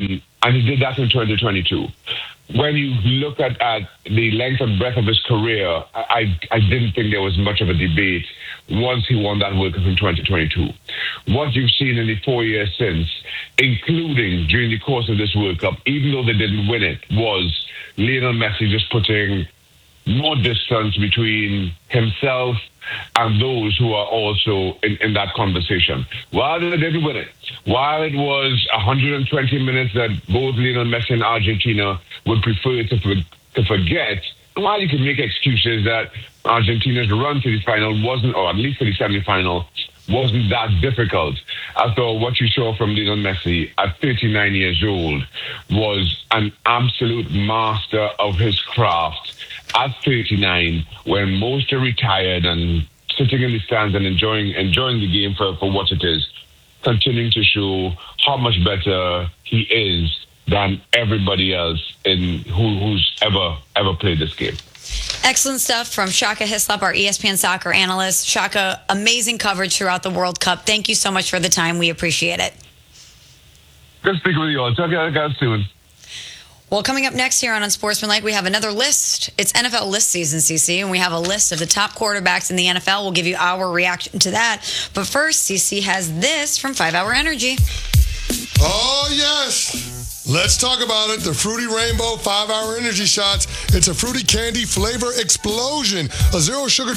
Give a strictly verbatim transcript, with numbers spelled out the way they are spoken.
and he did that in twenty twenty-two. When you look at, at the length and breadth of his career, I, I didn't think there was much of a debate once he won that World Cup in twenty twenty-two. What you've seen in the four years since, including during the course of this World Cup, even though they didn't win it, was Lionel Messi just putting more distance between himself and those who are also in, in that conversation. While they didn't win it, while it was one hundred twenty minutes that both Lionel Messi and Argentina would prefer to, for, to forget, while you can make excuses that Argentina's run to the final wasn't, or at least to the semi-final, wasn't that difficult, I thought what you saw from Lionel Messi at thirty-nine years old was an absolute master of his craft at thirty-nine, when most are retired and sitting in the stands and enjoying enjoying the game for, for what it is, continuing to show how much better he is than everybody else in who, who's ever ever played this game. Excellent stuff from Shaka Hislop, our E S P N soccer analyst. Shaka, amazing coverage throughout the World Cup. Thank you so much for the time. We appreciate it. Good speaking with you all. Talk to you guys soon. Well, coming up next here on Unsportsmanlike, we have another list. It's N F L list season, C C, and we have a list of the top quarterbacks in the N F L. We'll give you our reaction to that. But first, C C has this from five hour Energy. Oh, yes. Let's talk about it. The Fruity Rainbow five hour Energy Shots. It's a fruity candy flavor explosion. A zero sugar